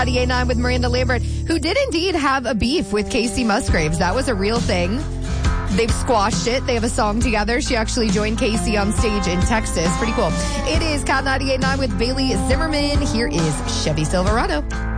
98.9 with Miranda Lambert, who did indeed have a beef with Casey Musgraves. That was a real thing. They've squashed it. They have a song together. She actually joined Casey on stage in Texas. Pretty cool. It is Cat 98.9 with Bailey Zimmerman. Here is Chevy Silverado.